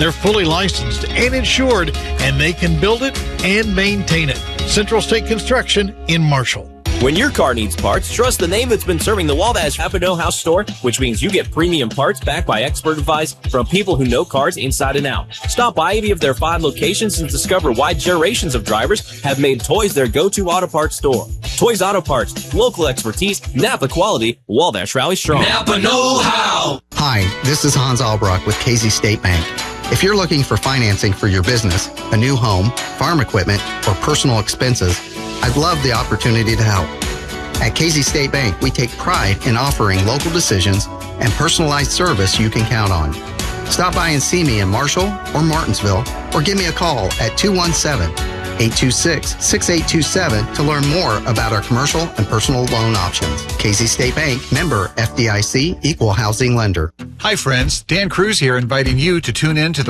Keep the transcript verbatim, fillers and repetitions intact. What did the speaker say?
They're fully licensed and insured, and they can build it and maintain it. Central State Construction in Marshall. When your car needs parts, trust the name that's been serving the Wabash Rapido House store, which means you get premium parts backed by expert advice from people who know cars inside and out. Stop by any of their five locations and discover why generations of drivers have made Toys their go-to auto parts store. Toys Auto Parts, local expertise, Napa quality, Wabash Rally strong. Napa know-how. Hi, this is Hans Albrock with Casey State Bank. If you're looking for financing for your business, a new home, farm equipment, or personal expenses, I'd love the opportunity to help. At Casey State Bank, we take pride in offering local decisions and personalized service you can count on. Stop by and see me in Marshall or Martinsville, or give me a call at two one seven, eight two six, six eight two seven to learn more about our commercial and personal loan options. Casey State Bank, member F D I C, equal housing lender. Hi friends, Dan Cruz here, inviting you to tune in to the